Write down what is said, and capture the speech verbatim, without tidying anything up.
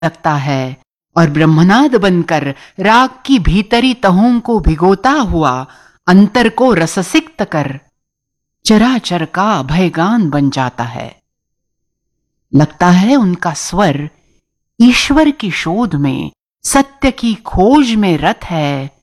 लगता है और ब्रह्मनाद बनकर राग की भीतरी तहों को भिगोता हुआ अंतर को रससिक्त कर चराचर का अभयगान बन जाता है। लगता है उनका स्वर ईश्वर की शोध में, सत्य की खोज में रत है